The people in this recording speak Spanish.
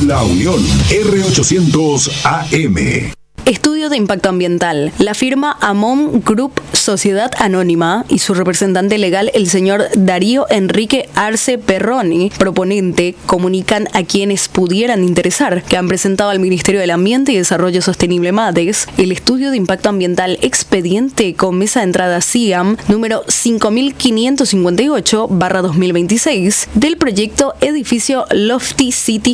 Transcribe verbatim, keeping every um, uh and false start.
La Unión, R ochocientos A M. Estudio de impacto ambiental. La firma Amon Group Sociedad Anónima y su representante legal, el señor Darío Enrique Arce Perroni, proponente, comunican a quienes pudieran interesar que han presentado al Ministerio del Ambiente y Desarrollo Sostenible MADES el estudio de impacto ambiental expediente con mesa de entrada C I A M número cinco mil quinientos cincuenta y ocho barra dos mil veintiséis del proyecto Edificio Lofty City